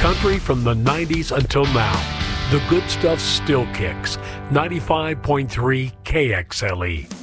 Country from the 90s until now. The good stuff still kicks. 95.3 KXLE.